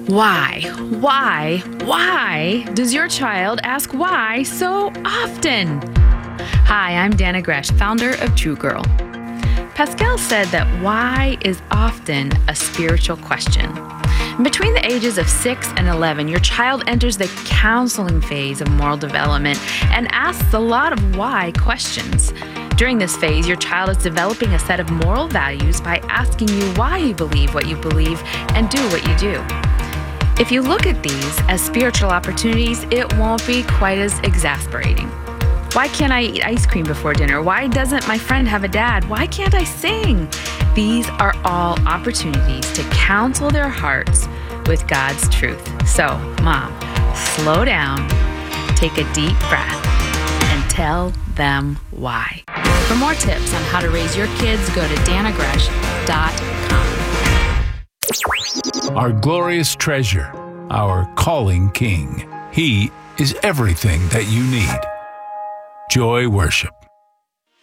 Why? Why does your child ask why so often? Hi, I'm Dana Gresh, founder of True Girl. Pascal said that why is often a spiritual question. Between the ages of 6 and 11, your child enters the counseling phase of moral development and asks a lot of why questions. During this phase, your child is developing a set of moral values by asking you why you believe what you believe and do what you do. If you look at these as spiritual opportunities, it won't be quite as exasperating. Why can't I eat ice cream before dinner? Why doesn't my friend have a dad? Why can't I sing? These are all opportunities to counsel their hearts with God's truth. So, Mom, slow down, take a deep breath, and tell them why. For more tips on how to raise your kids, go to danagresh.com. Our glorious treasure, our calling King. He is everything that you need. Joy Worship.